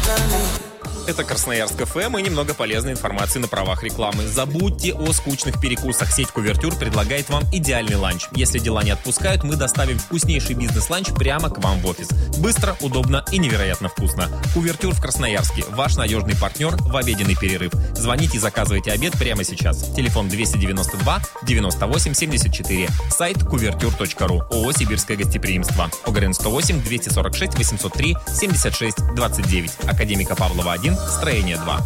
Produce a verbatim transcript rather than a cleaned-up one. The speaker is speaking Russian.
Это Красноярск эф эм и немного полезной информации на правах рекламы. Забудьте о скучных перекусах. Сеть Кувертюр предлагает вам идеальный ланч. Если дела не отпускают, мы доставим вкуснейший бизнес-ланч прямо к вам в офис. Быстро, удобно и невероятно вкусно. Кувертюр в Красноярске. Ваш надежный партнер в обеденный перерыв. Звоните и заказывайте обед прямо сейчас. Телефон двести девяносто два девяносто восемь семьдесят четыре. Сайт кувертюр точка ру. ООО «Сибирское гостеприимство». ОГРН сто восемь двести сорок шесть восемьсот три семьдесят шесть двадцать девять. Академика Павлова один. Строение два.